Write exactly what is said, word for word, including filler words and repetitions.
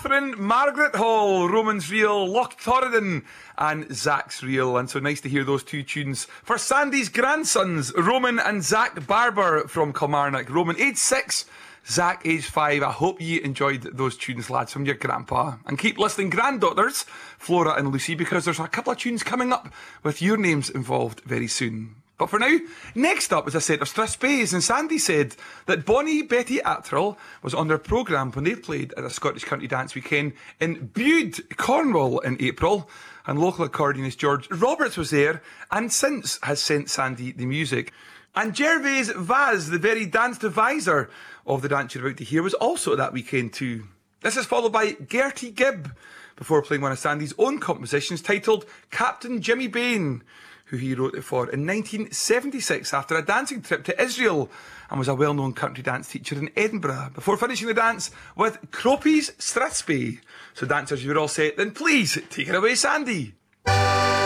Catherine, Margaret Hall, Roman's Reel, Loch Torridon, and Zach's Reel. And so nice to hear those two tunes for Sandy's grandsons, Roman and Zach Barber from Kilmarnock. Roman, age six, Zach, age five. I hope you enjoyed those tunes, lads, from your grandpa. And keep listening, granddaughters, Flora and Lucy, because there's a couple of tunes coming up with your names involved very soon. But for now, next up is a set of Strathspeys, and Sandy said that Bonnie Betty Attrell was on their programme when they played at a Scottish Country Dance weekend in Bude, Cornwall in April, and local accordionist George Roberts was there and since has sent Sandy the music. And Gervais Vaz, the very dance deviser of the dance you're about to hear, was also at that weekend too. This is followed by Gertie Gibb, before playing one of Sandy's own compositions titled Captain Jimmy Bain, who he wrote it for in nineteen seventy-six after a dancing trip to Israel and was a well-known country dance teacher in Edinburgh, before finishing the dance with Croppies Strathspey. So dancers, you're all set, then please take it away, Sandy.